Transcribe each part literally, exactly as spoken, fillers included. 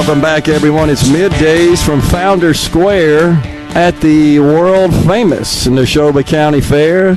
Welcome back, everyone. It's middays from Founders Square at the world-famous Neshoba County Fair.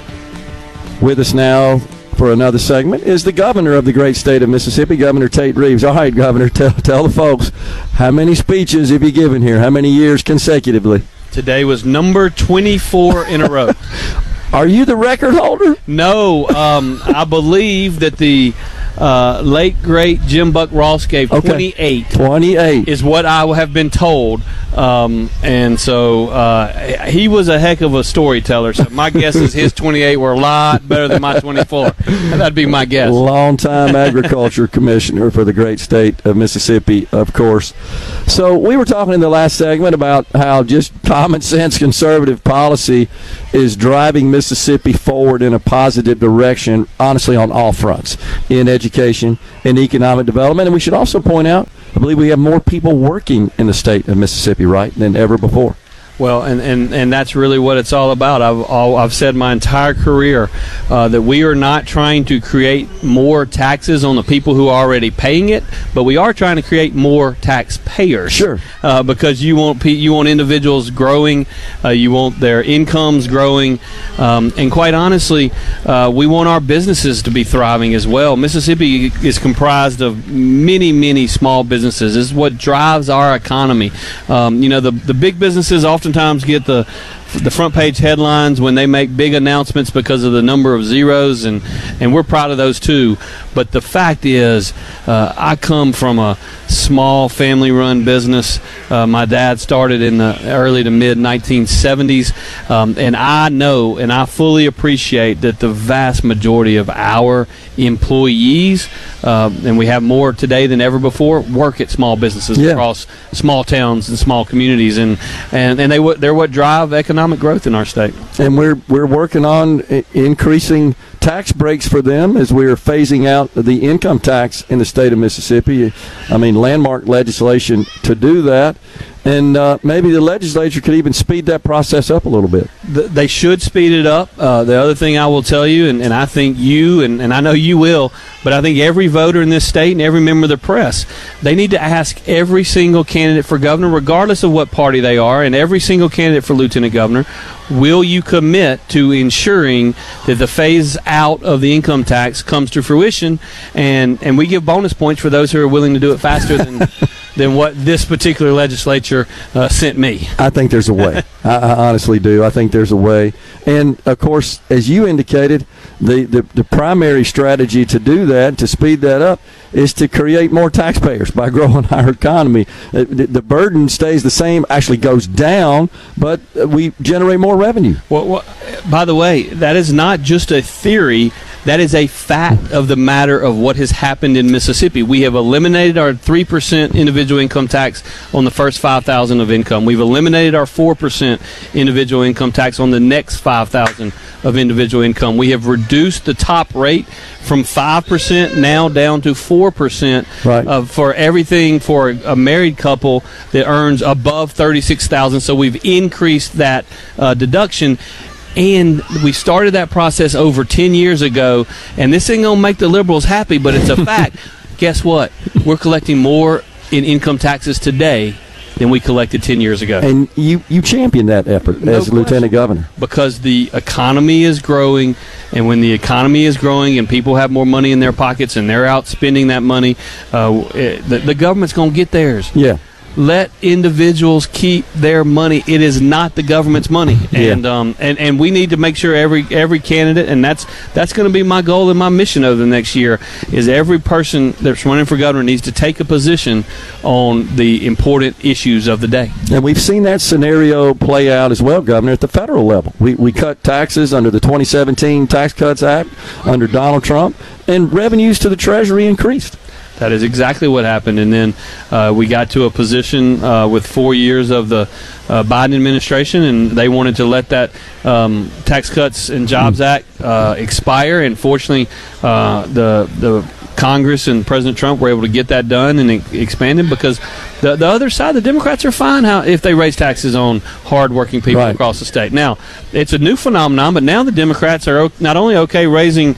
With us now for another segment is the governor of the great state of Mississippi, Governor Tate Reeves. All right, Governor, tell, tell the folks, how many speeches have you given here? How many years consecutively? Today was number twenty-four in a row. Are you the record holder? No, um, I believe that the uh, late, great Jim Buck Ross gave okay. twenty-eight. twenty-eight. Is what I have been told. Um, and so uh, he was a heck of a storyteller. So my guess is his twenty-eight were a lot better than my twenty-four. That'd be my guess. Long-time agriculture commissioner for the great state of Mississippi, of course. So we were talking in the last segment about how just common sense conservative policy is driving Mississippi forward in a positive direction, honestly, on all fronts, in education, in economic development. And we should also point out, I believe we have more people working in the state of Mississippi, right, than ever before. Well, and, and, and that's really what it's all about. I've all, I've said my entire career uh, that we are not trying to create more taxes on the people who are already paying it, but we are trying to create more taxpayers. Sure. Uh, because you want pe- you want individuals growing, uh, you want their incomes growing, um, and quite honestly, uh, we want our businesses to be thriving as well. Mississippi is comprised of many, many small businesses. It's what drives our economy. Um, you know, the the big businesses often Oftentimes get the the front page headlines when they make big announcements because of the number of zeros, and, and we're proud of those too. But the fact is, uh, I come from a small family-run business. Uh, my dad started in the early to mid nineteen seventies, um, and I know and I fully appreciate that the vast majority of our employees, uh, and we have more today than ever before, work at small businesses yeah. across small towns and small communities, and and, and they they're what drive economic growth in our state. And we're we're working on increasing tax breaks for them as we're phasing out the income tax in the state of Mississippi. I mean, landmark legislation to do that. And uh, maybe the legislature could even speed that process up a little bit. They should speed it up. Uh, the other thing I will tell you, and, and I think you, and, and I know you will, but I think every voter in this state and every member of the press, they need to ask every single candidate for governor, regardless of what party they are, and every single candidate for lieutenant governor, will you commit to ensuring that the phase out of the income tax comes to fruition? And, and we give bonus points for those who are willing to do it faster than than what this particular legislature uh, sent me. I think there's a way. I, I honestly do. I think there's a way. And, of course, as you indicated, the, the, the primary strategy to do that, to speed that up, is to create more taxpayers by growing our economy. The, the burden stays the same, actually goes down, but we generate more revenue. Well, well, by the way, that is not just a theory. That is a fact of the matter of what has happened in Mississippi. We have eliminated our three percent individual income tax on the first five thousand dollars of income. We've eliminated our four percent individual income tax on the next five thousand dollars of individual income. We have reduced the top rate from five percent now down to four percent right. uh, for everything for a married couple that earns above thirty-six thousand dollars. So we've increased that uh, deduction. And we started that process over ten years ago, and this ain't going to make the liberals happy, but it's a fact. Guess what? We're collecting more in income taxes today than we collected ten years ago. And you, you championed that effort no as question. lieutenant governor. Because the economy is growing, and when the economy is growing and people have more money in their pockets and they're out spending that money, uh, it, the, the government's going to get theirs. Yeah. Let individuals keep their money. It is not the government's money, and yeah. um, and and we need to make sure every every candidate, and that's that's going to be my goal and my mission over the next year, is every person that's running for governor needs to take a position on the important issues of the day. And we've seen that scenario play out as well, Governor, at the federal level. We we cut taxes under the twenty seventeen Tax Cuts Act under Donald Trump, and revenues to the Treasury increased. That is exactly what happened. And then uh, we got to a position uh, with four years of the uh, Biden administration, and they wanted to let that um, Tax Cuts and Jobs Act uh, expire. And fortunately, uh, the the Congress and President Trump were able to get that done and e- expanded, because the the other side, the Democrats, are fine how if they raise taxes on hardworking people right. across the state. Now, it's a new phenomenon, but now the Democrats are not only okay raising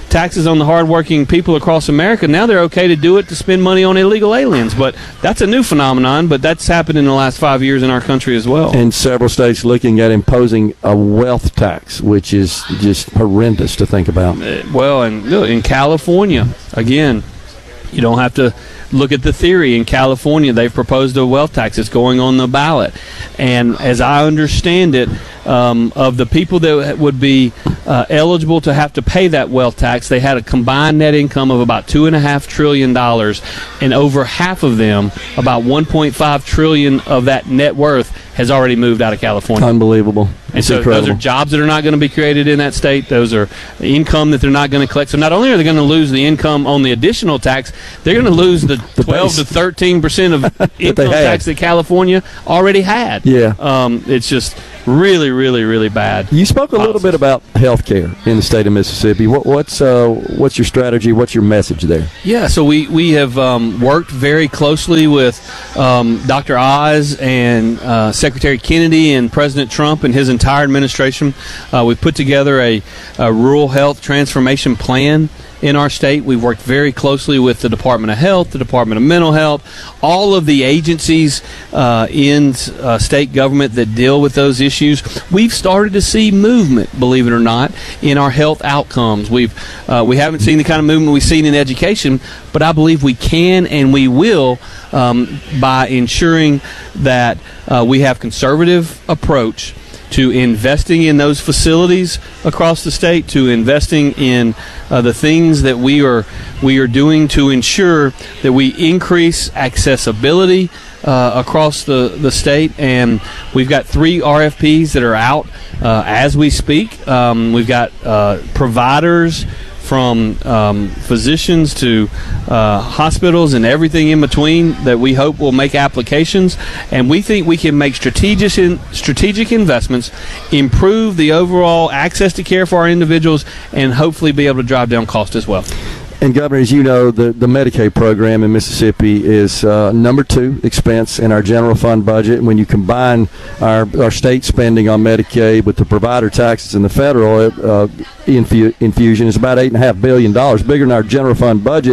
taxes on the hardworking people across America. Now they're okay to do it to spend money on illegal aliens. But that's a new phenomenon, but that's happened in the last five years in our country as well. And several states looking at imposing a wealth tax, which is just horrendous to think about. Uh, well, and look, in California, again, you don't have to look at the theory. In California, they've proposed a wealth tax. It's going on the ballot. And as I understand it, um, of the people that would be uh, eligible to have to pay that wealth tax, they had a combined net income of about two point five trillion dollars, and over half of them, about one point five trillion dollars of that net worth, has already moved out of California. Unbelievable. And it's so incredible. Those are jobs that are not going to be created in that state. Those are income that they're not going to collect. So not only are they going to lose the income on the additional tax, they're going to lose the, the twelve to thirteen percent of income had. tax that California already had. Yeah. Um, it's just really, really, really bad. You spoke a little policies. bit about health care in the state of Mississippi. What, what's uh, what's your strategy? What's your message there? Yeah, so we, we have um, worked very closely with um, Doctor Oz and uh, Secretary Kennedy and President Trump and his entire administration. Uh, we've put together a, a rural health transformation plan in our state. We've worked very closely with the Department of Health, the Department of Mental Health, all of the agencies uh, in uh, state government that deal with those issues. We've started to see movement, believe it or not, in our health outcomes. We've uh, we haven't seen the kind of movement we've seen in education, but I believe we can and we will um, by ensuring that uh, we have conservative approach to investing in those facilities across the state, to investing in uh, the things that we are we are doing to ensure that we increase accessibility uh, across the, the state. And we've got three R F Ps that are out uh, as we speak. Um, we've got uh, providers, from um, physicians to uh, hospitals and everything in between, that we hope will make applications. And we think we can make strategic in, strategic investments, improve the overall access to care for our individuals, and hopefully be able to drive down cost as well. And, Governor, as you know, the, the Medicaid program in Mississippi is uh, number two expense in our general fund budget. And when you combine our, our state spending on Medicaid with the provider taxes and the federal uh, infu- infusion, is about eight point five billion dollars, bigger than our general fund budget.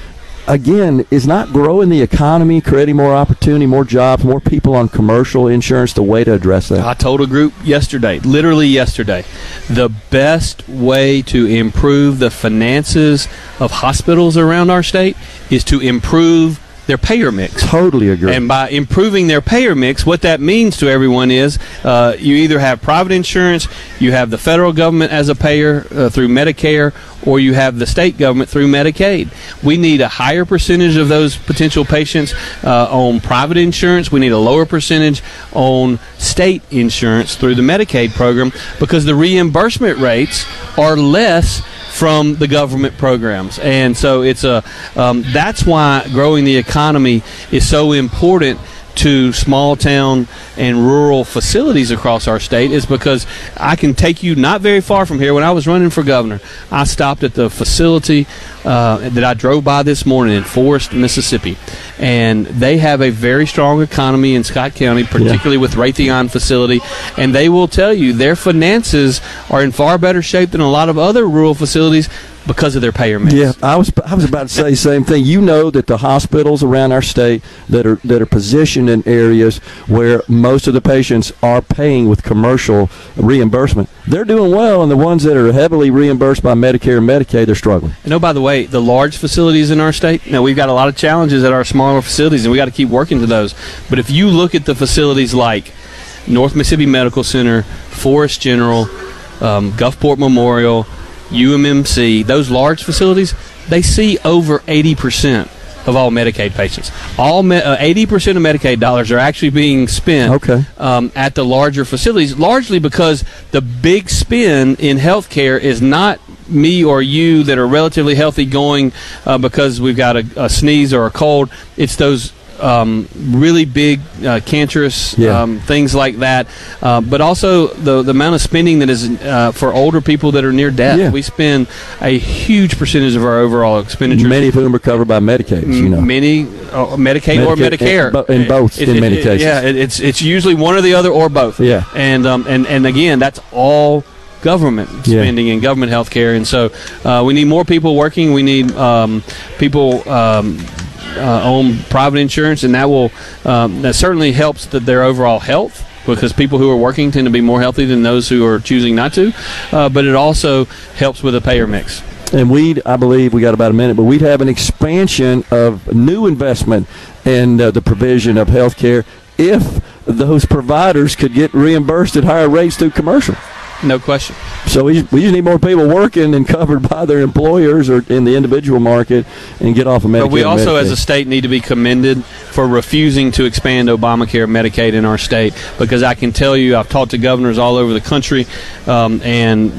Again, is not growing the economy, creating more opportunity, more jobs, more people on commercial insurance the way to address that? I told a group yesterday, literally yesterday, the best way to improve the finances of hospitals around our state is to improve their payer mix. Totally agree. And by improving their payer mix, what that means to everyone is uh, you either have private insurance, you have the federal government as a payer uh, through Medicare, or you have the state government through Medicaid. We need a higher percentage of those potential patients uh, on private insurance. We need a lower percentage on state insurance through the Medicaid program, because the reimbursement rates are less from the government programs. And so it's a um, that's why growing the economy is so important to small town and rural facilities across our state, is because I can take you not very far from here. When I was running for governor, I stopped at the facility uh, that I drove by this morning in Forest, Mississippi, and they have a very strong economy in Scott County, particularly yeah. with Raytheon facility, and they will tell you their finances are in far better shape than a lot of other rural facilities because of their payer mix. Yeah, I was I was about to say the same thing. You know that the hospitals around our state that are that are positioned in areas where most of the patients are paying with commercial reimbursement, they're doing well, and the ones that are heavily reimbursed by Medicare and Medicaid, they're struggling. And oh, by the way, the large facilities in our state, now we've got a lot of challenges at our smaller facilities, and we got to keep working to those. But if you look at the facilities like North Mississippi Medical Center, Forest General, um, Gulfport Memorial, U M M C, those large facilities, they see over eighty percent of all Medicaid patients. All me- uh, eighty percent of Medicaid dollars are actually being spent okay. um, at the larger facilities, largely because the big spend in health care is not me or you that are relatively healthy going uh, because we've got a, a sneeze or a cold. It's those Um, really big uh, cancerous yeah. um, things like that, uh, but also the the amount of spending that is uh, for older people that are near death. Yeah. We spend a huge percentage of our overall expenditures. Many of whom are covered by Medicaid. You know, many uh, Medicaid, Medicaid or Medicare, in, in both it, in it, many it, cases. Yeah, it, it's it's usually one or the other or both. Yeah, and um, and and again, that's all government spending Yeah. and government health care. And so uh, we need more people working. We need um, people um, uh, on private insurance, and that will um, that certainly helps the, their overall health, because people who are working tend to be more healthy than those who are choosing not to. Uh, but it also helps with a payer mix. And we'd, I believe, we got about a minute, but we'd have an expansion of new investment in uh, the provision of health care if those providers could get reimbursed at higher rates through commercial. No question. So we, we just need more people working and covered by their employers or in the individual market and get off of Medicare. But we also, Medicaid. as a state, need to be commended for refusing to expand Obamacare and Medicaid in our state, because I can tell you, I've talked to governors all over the country, um, and